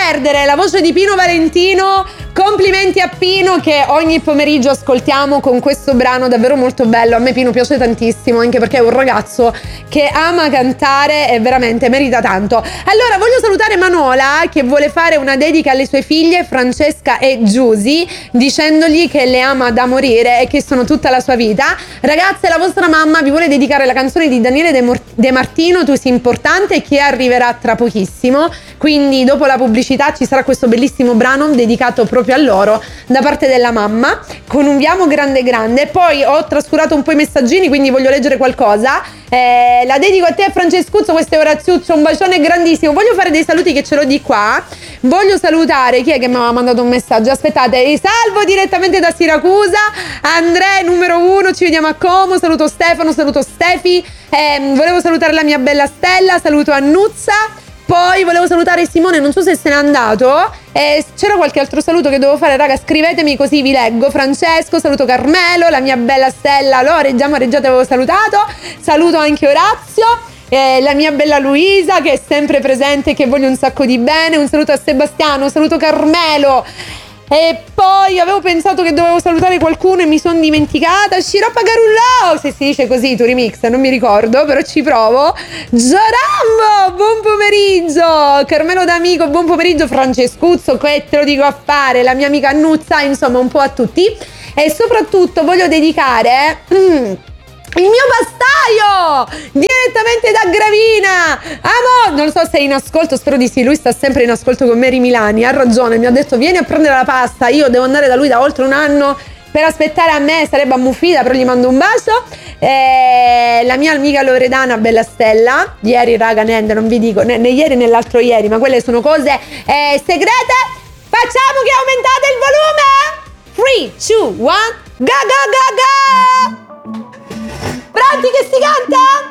perdere la voce di Pino Valentino. Complimenti a Pino, che ogni pomeriggio ascoltiamo con questo brano davvero molto bello. A me Pino piace tantissimo, anche perché è un ragazzo che ama cantare e veramente merita tanto. Allora voglio salutare Manola, che vuole fare una dedica alle sue figlie Francesca e Giusy, dicendogli che le ama da morire e che sono tutta la sua vita. Ragazze, la vostra mamma vi vuole dedicare la canzone di Daniele De Martino, Tu sei importante, che arriverà tra pochissimo. Quindi dopo la pubblicità ci sarà questo bellissimo brano dedicato proprio a loro da parte della mamma, con un vi amo grande grande. Poi ho trascurato un po' i messaggini, quindi voglio leggere qualcosa. La dedico a te, Francescuzzo, questo è Oraziuccio, un bacione grandissimo. Voglio fare dei saluti, che ce l'ho di qua. Voglio salutare, chi è che mi aveva mandato un messaggio? Aspettate, salvo direttamente da Siracusa, Andrea numero 1, ci vediamo a Como, saluto Stefano, saluto Stefi, volevo salutare la mia bella Stella, saluto Annuzza. Poi volevo salutare Simone, non so se se n'è andato. C'era qualche altro saluto che devo fare, raga, scrivetemi così vi leggo. Francesco, saluto Carmelo, la mia bella Stella, Lore, già Mareggiata avevo salutato. Saluto anche Orazio, la mia bella Luisa, che è sempre presente e che voglio un sacco di bene. Un saluto a Sebastiano, saluto Carmelo. E poi avevo pensato che dovevo salutare qualcuno e mi sono dimenticata. Sciroppa Garullò, se si dice così, tu remix, non mi ricordo, però ci provo. Giarambo, buon pomeriggio. Carmelo D'Amico, buon pomeriggio. Francescuzzo, che te lo dico a fare, la mia amica Annuzza, insomma un po' a tutti. E soprattutto voglio dedicare il mio bastaio direttamente da Gravina. Amo, non so se è in ascolto, spero di sì, lui sta sempre in ascolto con Mary Milani, ha ragione, mi ha detto vieni a prendere la pasta. Io devo andare da lui da oltre un anno per aspettare a me, sarebbe ammuffita, però gli mando un bacio. La mia amica Loredana, bella Stella, ieri raga, niente, non vi dico né ieri né l'altro ieri, ma quelle sono cose segrete. Facciamo che aumentate il volume. 3, 2, 1, ga ga ga ga. Pronti che si canta?